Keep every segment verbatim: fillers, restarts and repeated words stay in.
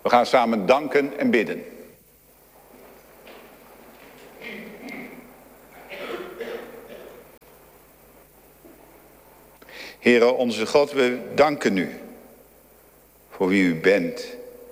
We gaan samen danken en bidden. Heere onze God, we danken u voor wie u bent.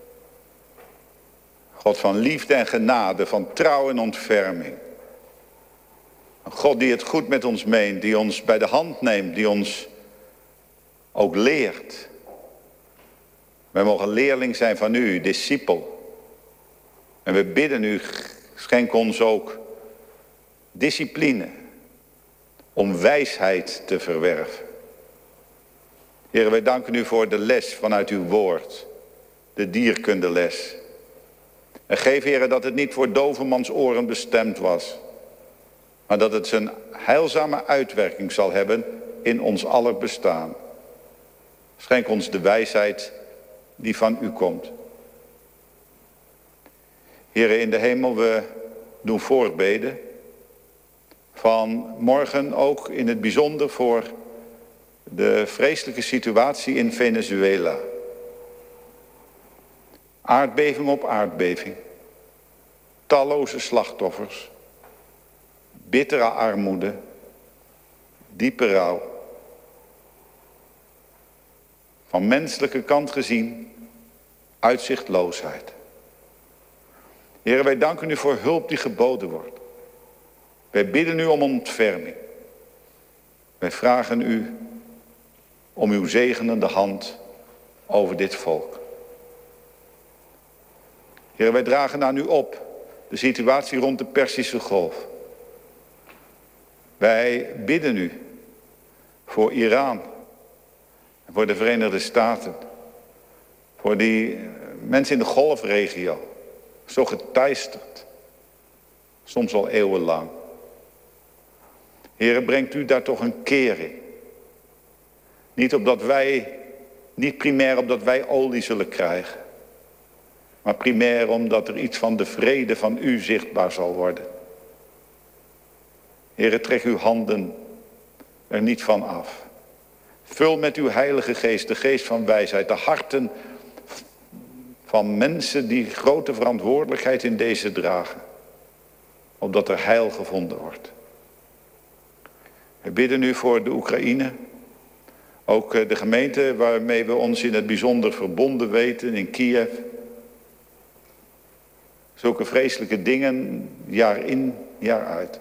God van liefde en genade, van trouw en ontferming. Een God die het goed met ons meent, die ons bij de hand neemt, die ons ook leert. Wij mogen leerling zijn van u, discipel. En we bidden u, schenk ons ook discipline om wijsheid te verwerven. Heere, wij danken u voor de les vanuit uw woord, de dierkundeles. En geef, Heere, dat het niet voor dovemans oren bestemd was, maar dat het zijn heilzame uitwerking zal hebben in ons aller bestaan. Schenk ons de wijsheid die van u komt. Heere in de hemel, we doen voorbeden. Van morgen ook in het bijzonder voor de vreselijke situatie in Venezuela. Aardbeving op aardbeving. Talloze slachtoffers. Bittere armoede. Diepe rouw. Van menselijke kant gezien, uitzichtloosheid. Heere, wij danken u voor hulp die geboden wordt. Wij bidden u om ontferming. Wij vragen u om uw zegenende hand over dit volk. Heere, wij dragen aan u op de situatie rond de Perzische Golf. Wij bidden u voor Iran. Voor de Verenigde Staten. Voor die mensen in de golfregio. Zo geteisterd. Soms al eeuwenlang. Heere, brengt u daar toch een keer in. Niet opdat wij, niet primair opdat wij olie zullen krijgen. Maar primair omdat er iets van de vrede van u zichtbaar zal worden. Heere, trek uw handen er niet van af. Vul met uw heilige geest, de geest van wijsheid, de harten van mensen die grote verantwoordelijkheid in deze dragen. Opdat er heil gevonden wordt. We bidden u voor de Oekraïne. Ook de gemeente waarmee we ons in het bijzonder verbonden weten in Kiev. Zulke vreselijke dingen, jaar in, jaar uit.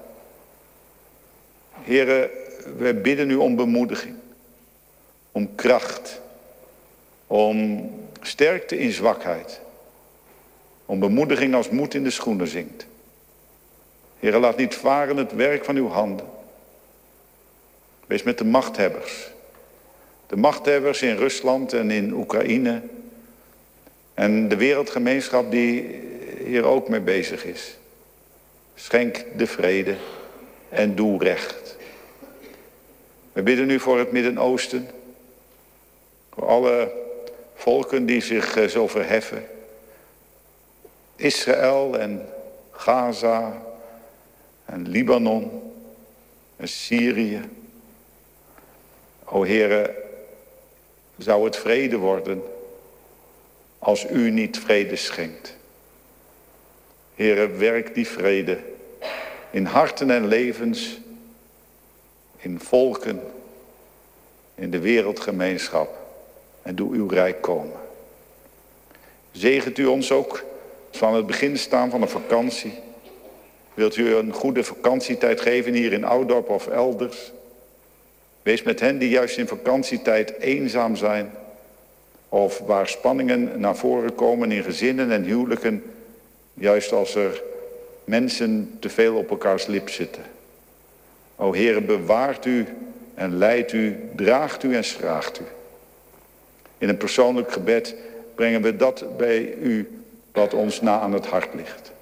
Heren, we bidden u om bemoediging. Om kracht. Om sterkte in zwakheid. Om bemoediging als moed in de schoenen zinkt. Heere, laat niet varen het werk van uw handen. Wees met de machthebbers. De machthebbers in Rusland en in Oekraïne. En de wereldgemeenschap die hier ook mee bezig is. Schenk de vrede en doe recht. We bidden u voor het Midden-Oosten. Voor alle volken die zich zo verheffen. Israël en Gaza en Libanon en Syrië. O Heere, zou het vrede worden als u niet vrede schenkt. Heere, werk die vrede in harten en levens, in volken, in de wereldgemeenschap en doe uw rijk komen. Zegent u ons ook als we aan het begin staan van een vakantie. Wilt u een goede vakantietijd geven hier in Oudorp of elders? Wees met hen die juist in vakantietijd eenzaam zijn. Of waar spanningen naar voren komen in gezinnen en huwelijken. Juist als er mensen te veel op elkaars lip zitten. O Heere, bewaart u en leidt u, draagt u en schraagt u. In een persoonlijk gebed brengen we dat bij u wat ons na aan het hart ligt.